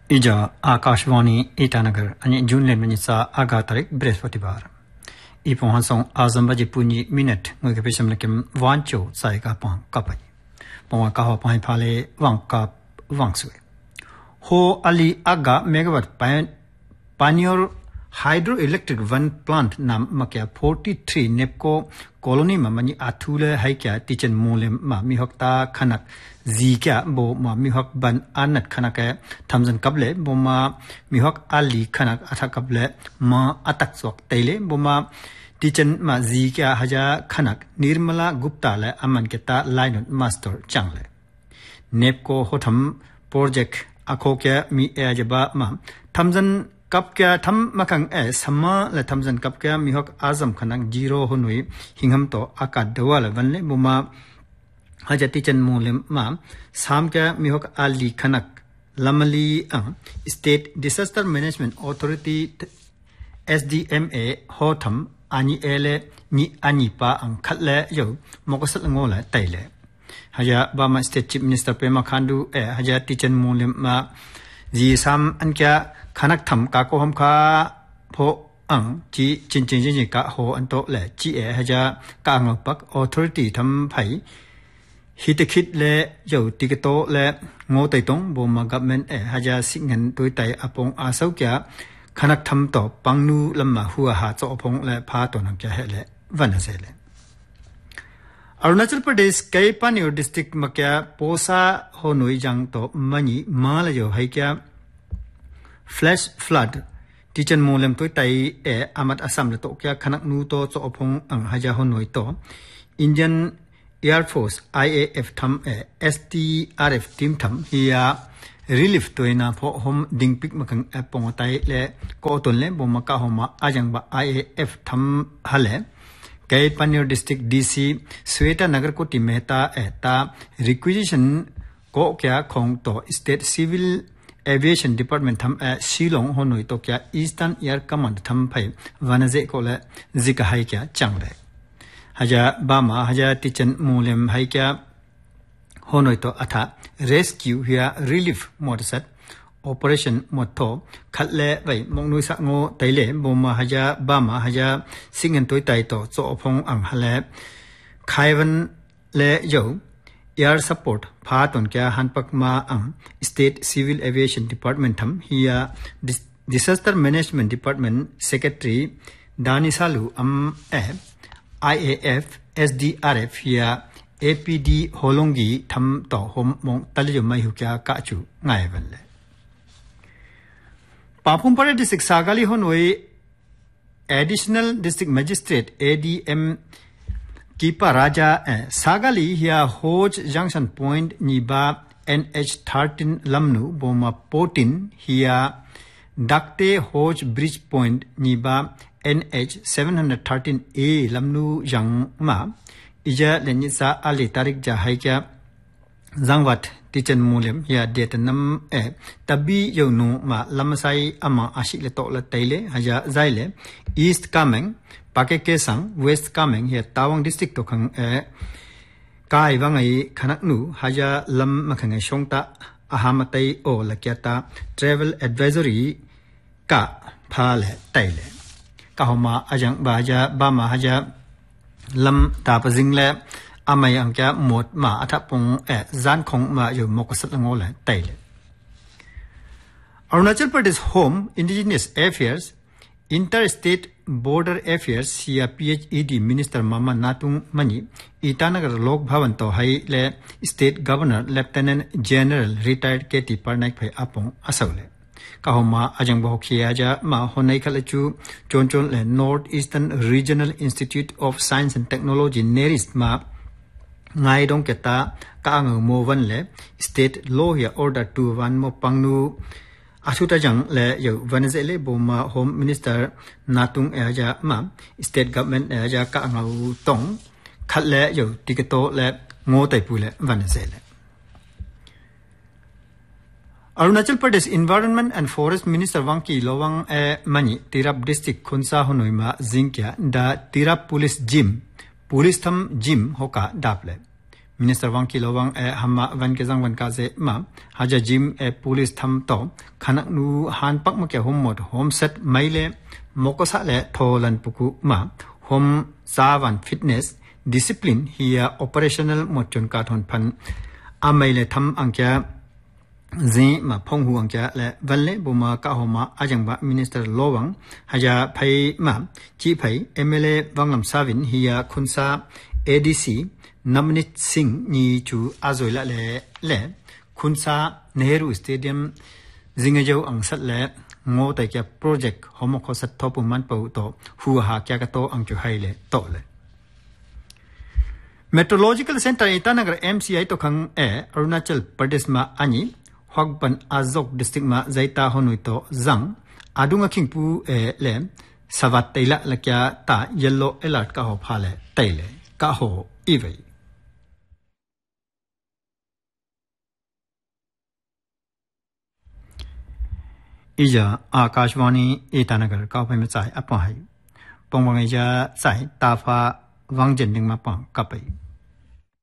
इजा आकाशवाणी ईटानगर अनि जुनले मिनिसा आगा तारिक बृहस्पतिबार इपो हंसों आजम बजे पुनी मिनट ngoi पेशम लकिम वांचो साइका पां कpai पवा काहो पां फाले वांका वांगसुए हो अली आगा मेगावाट पानियोर हाइड्रो इलेक्ट्रिक वन प्लांट नाम मक्या 43 नेपको कॉलोनी ममनी आथुले हाइक्या टीचन मोले मा मिहक्ता खनक जीक्या बो मा मिहक बन अनत खनक थमजन कबले बो मा मिहक आली खनक अथा कबले मा अतक सोक तैले बो मा टीचन मा जीक्या हजा खनक निर्मला गुप्ता ले अमन केता लाइन मास्टर चांगले नेपको होथम प्रोजेक्ट अखोक्या मी एजबा मा थमजन कब क्या थम मखंग समा ले थमजन कब क्या मिहक आजम खनक जीरो हुनुई हिंगम तो आका दवाल वनले बुमा हजा टीचन मोलेम मा साम क्या मिहक आली खनक लमली state disaster management authority SDMA होथम आनी एले नि आनी पा खतले यो मोकसल ngोला तैले हजा बामा स्टेट चीफ मिनिस्टर पेमा खांडू हजा टीचन मोलेम मा जी साम अनक्या खनक थम का को हम खा भो जी चिन चिन चिन का हो अंतो ले जी हजा का ngपक अथॉरिटी थम भाई हित खित ले यो टिकटो ले ngो तै तों बो मा गवर्नमेंट हजा सिंगन तुइ तै अपोंग आसौ क्या खनक थम तो पंगनु लम्मा हुआ हा चो अपोंग ले फा तो न क्या है ले वनसे ले अरुणाचल प्रदेश कई पानियो डिस्ट्रिक्ट मक्या पोसा हो नोई जंग तो मनी माल यो है क्या फ्लैश फ्लड टीचन मोलेम तो ताई अमत असम ले तो क्या खनक नु तो चो अपोंग हजा हो नोई तो इंडियन एयरफोर्स IAF थम STRF टीम थम हिया रिलीफ तो ना फो हम डिंग पिक मखंग पोंग ताई ले को तोन ले बो मका होमा आजंग बा IAF थम हले कई पानियोर डिस्ट्रिक्ट DC श्वेता नगर को टीम मेहता एता रिक्विजिशन को क्या खोंग तो स्टेट सिविल एविएशन डिपार्टमेंट थम शिलोंग होनोई तो क्या ईस्टर्न एयर कमांड थम भाई वनजे को ले जिका है क्या चंगले हजा बामा हजा टीचन मोलेम है क्या होनोई तो अथा रेस्क्यू या रिलीफ मोडसत ऑपरेशन मोथो खतले भाई मोंगनुई साngो तैले बोमा हजा बामा हजा सिंगन तोय ताई तो चो अफोंग हले खायवन ले यो एयर सपोर्ट फातोन क्या हनपक मा स्टेट सिविल एविएशन डिपार्टमेंट थम हिया डिजास्टर मैनेजमेंट डिपार्टमेंट सेक्रेटरी दानिसालु IAF SDRF हिया APD होलोंगी थम तो होम मोंग तलियो मायु क्या काचु ngaयवन ले पापुमपारे डिस्ट्रिक्ट सागाली होनोई एडिशनल डिस्ट्रिक्ट मजिस्ट्रेट ADM कीपा राजा सागाली हिया होज जंक्शन पॉइंट निबा NH13 लमनु बोमा 14 हिया डाक्टे होज ब्रिज पॉइंट निबा NH713A लमनु जंग मा इजा लेनिसा आली तारिक जा है क्या जंगवत टीचन मोलेम या डेट नम तबी यो नु मा लमसाई अमा आशिक ले तो ल तैले हजा जाइले ईस्ट कामेंग पाके केसंग वेस्ट कामेंग या तावांग डिस्ट्रिक्ट तो खंग काय वांgai खनक नु हजा लम मखंगे सोंगता अहामतै ओ लक्याता ट्रैवल एडवाइजरी का फाले तैले काहोमा अजंग बाजा बामा हजा लम तापजिंगले अमय अंक्या मोट मा अथापुंग जान खोंग मा यो मोकसत ngole taile Arunachal Pradesh Home Indigenous Affairs Interstate Border Affairs या PHED Minister Mama Natung Mani Itanagar Lok Bhavan to hai le State Governor Lieutenant General Retired KT Parnaik phai apong asawle kahoma ajang bo khia ja ma honai khalachu chonchon le North Eastern Regional Institute of Science and Technology NERIST ma ngai dong keta ka ang mo wan le state law ya order 21 mo pangnu asuta jang le yo Venezuela boma home minister natung aja ma state government aja ka ngau tong khat le yo tiketo le ngo tai pu le Venezuela Arunachal Pradesh Environment and Forest Minister Wangki Lowang Mani Tirap District Khonsa Honoima Zinkya da Tirap Police Gym Police tham Gym hoka daple Minister Wang Kilowang Hamma Van Kezang Van Kaze Ma Haja Jim Police Tham To Khanak Nu Han Pak Ma Kya Home Mod Home Set Maile Mokosa Le Tholan Puku Ma Home Savan Fitness Discipline Hiya Operational Mochon Kathon Pan Amaile Tham Angkya Zin Ma Phong Hu Angkya Le Valle Buma Ka Homa Ajangba Minister Lowang Haja Pai Ma Chi Pai MLA Wanglam Savin Hiya Khunsa ADC Namnit Singh Ni Chu Azoila Le Khunsa Nehru Stadium Zingajau Angsat Le Ngo Tai Kya Project Homo Khosat Topu Man Pau To Hu Ha Kya Ka To Ang Chu Hai Le To Le Meteorological Center Itanagar MCI To Khang Arunachal Pradesh Ma Ani Hwagban Azok District Ma Zaita Honui To Zang Adunga Kingpu Le Savat Taila La Kya Ta Yellow Alert Ka Ho Pha Le Taile Ka Ho Ivai Ija Akashvani Itanagar Kaupai Machai Apai Pongwang Ija Sai Tafa Wangjending Mapang Kapai